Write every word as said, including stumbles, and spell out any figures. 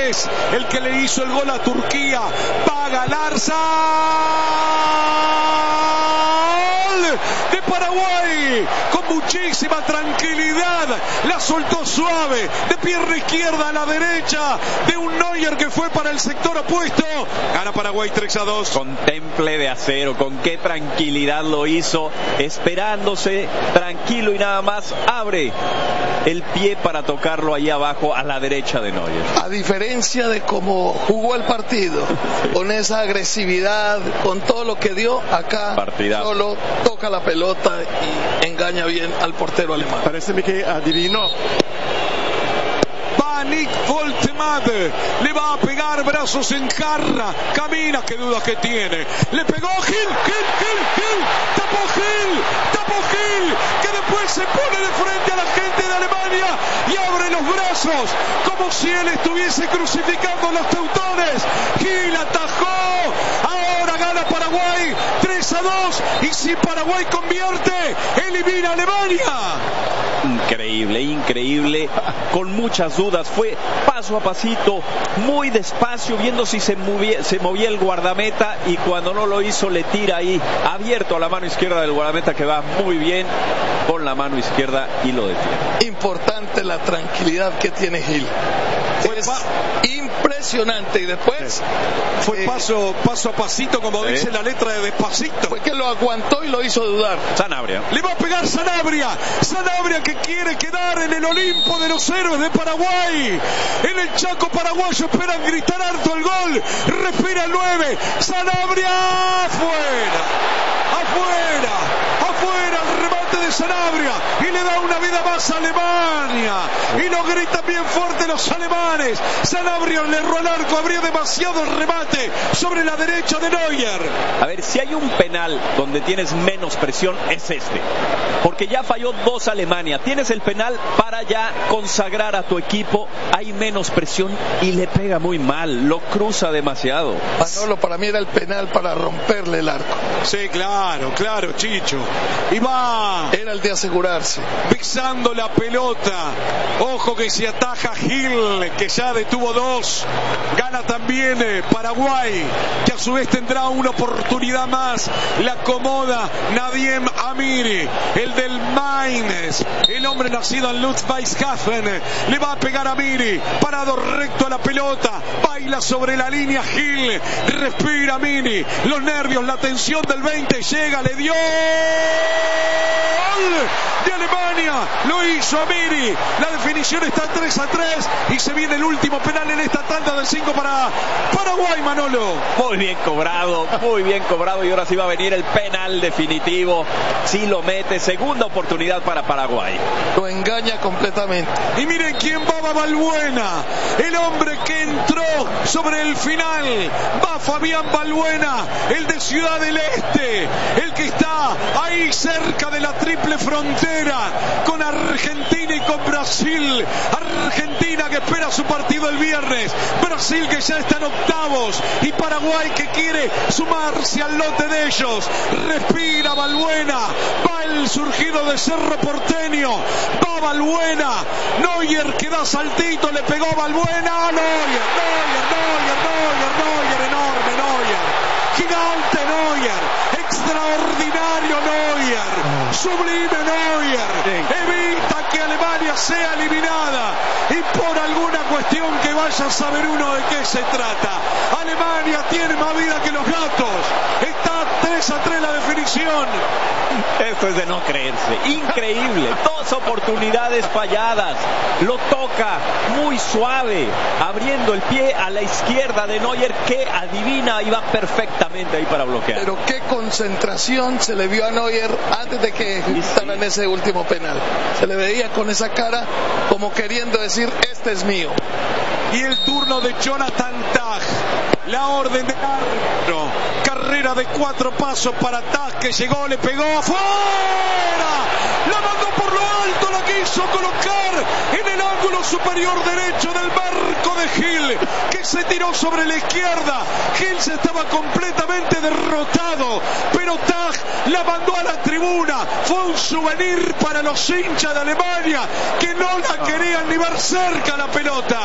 es el que le hizo el gol a Turquía. Va Galarza de Paraguay con muchísima tranquilidad, la soltó suave de pierna izquierda a la derecha de un Neuer que fue para el sector opuesto. Gana Paraguay tres a dos. Con temple de acero, con qué tranquilidad lo hizo, esperándose tranquilo y nada más abre el pie para tocarlo ahí abajo a la derecha de Neuer. A diferencia de cómo jugó el partido, con esa agresividad, con todo lo que dio, acá Partidazo. Solo toca la pelota y engaña bien al portero alemán. Parece que adivinó. Va Nick Voltemade, le va a pegar, brazos en jarra, camina, qué dudas que tiene, le pegó Gil, Gil, Gil, Gil, tapó Gil, tapó Gil, que después se pone de frente a la gente de Alemania y abre los brazos, como si él estuviese crucificando a los teutones. Gil atajó, ahora gana Paraguay tres a dos, y si Paraguay convierte, elimina a Alemania. Increíble, increíble, con muchas dudas, fue paso a pasito, muy despacio, viendo si se movía, se movía el guardameta, y cuando no lo hizo le tira ahí, abierto a la mano izquierda del guardameta, que va muy bien con la mano izquierda y lo detiene. Importante la tranquilidad que tiene Gil. Fue es pa- impresionante, y después Fue eh, paso, paso a pasito, como sí. dice la letra de Despacito. fue que lo aguantó y lo hizo dudar. Sanabria. Le va a pegar Sanabria, Sanabria que quiere quedar en el Olimpo de los héroes de Paraguay. En el Chaco paraguayo esperan gritar harto el gol. Respira el nueve, Sanabria afuera, afuera, afuera, el remate de Sanabria, y le da una vida más a Alemania, y lo gritan bien fuerte los alemanes. Sanabria le erró al arco, habría demasiado remate sobre la derecha de Neuer. A ver, si hay un penal donde tienes menos presión, es este, porque ya falló dos Alemania, tienes el penal para ya consagrar a tu equipo, hay menos presión y le pega muy mal, lo cruza demasiado. Manolo, para mí era el penal para romperle el arco. Sí, claro, claro, Chicho. Y va Era el de asegurarse. pisando la pelota. Ojo que si ataja Gil, que ya detuvo dos. Gana también eh, Paraguay, que a su vez tendrá una oportunidad más. La acomoda Nadiem Amiri, el del Mainz, el hombre nacido en Ludwigshafen. Le va a pegar a Amiri, parado recto a la pelota. Baila sobre la línea Gil. Respira Amiri. Los nervios, la tensión del veinte. Llega, le dio de Alemania, lo hizo Amiri. La definición está tres a tres y se viene el último penal en esta tanda del cinco para Paraguay, Manolo. Muy bien cobrado, muy bien cobrado, y ahora sí va a venir el penal definitivo. Si lo mete, segunda oportunidad para Paraguay. Lo engaña completamente. Y miren quién va, Balbuena, el hombre que entró sobre el final. Va Fabián Balbuena, el de Ciudad del Este, el que está ahí cerca de la triple frontera con Argentina y con Brasil. Argentina que espera su partido el viernes, Brasil que ya está en octavos, y Paraguay que quiere sumarse al lote de ellos. Respira Balbuena, va el surgido de Cerro Porteño, va Balbuena, Neuer que da saltito, le pegó Balbuena, Neuer, Neuer, Neuer, Neuer, Neuer, enorme Neuer, gigante Neuer, extraordinario Neuer, sublime Neuer, evita que Alemania sea eliminada, y por alguna cuestión que vaya a saber uno de qué se trata, Alemania tiene más vida que los gatos. Está tres a tres la definición. Esto es de no creerse, increíble, dos oportunidades falladas, lo toca muy suave, abriendo el pie a la izquierda de Neuer, que adivina y va perfectamente ahí para bloquear. Pero qué concentración se le vio a Neuer antes de que ejecutaran ese último penal. Se le veía con esa cara como queriendo decir, este es mío. Y el turno de Jonathan Tah, la orden de árbitro, carrera de cuatro pasos para Tah, que llegó, le pegó afuera, la mandó por lo alto, la quiso colocar en el ángulo superior derecho del marco de Gil, que se tiró sobre la izquierda. Gil se estaba completamente derrotado, pero Tah la mandó a la tribuna. Fue un souvenir para los hinchas de Alemania, que no la querían ni ver cerca la pelota.